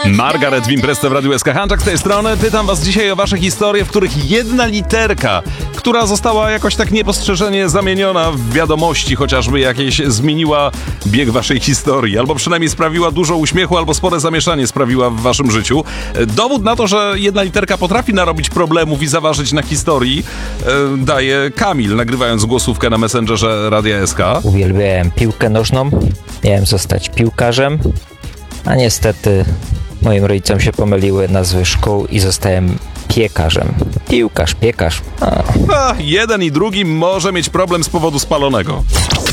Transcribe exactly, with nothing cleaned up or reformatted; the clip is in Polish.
Margaret w imprezce w Radiu S K. Hanczak z tej strony. Pytam was dzisiaj o wasze historie, w których jedna literka, która została jakoś tak niepostrzeżenie zamieniona w wiadomości, chociażby jakieś, zmieniła bieg waszej historii, albo przynajmniej sprawiła dużo uśmiechu, albo spore zamieszanie sprawiła w waszym życiu. Dowód na to, że jedna literka potrafi narobić problemów i zaważyć na historii, e, daje Kamil, nagrywając głosówkę na Messengerze Radia S K. Uwielbiałem piłkę nożną, miałem zostać piłkarzem, a niestety moim rodzicom się pomyliły nazwy szkół i zostałem piekarzem. Piłkarz, piekarz. A. A, jeden i drugi może mieć problem z powodu spalonego.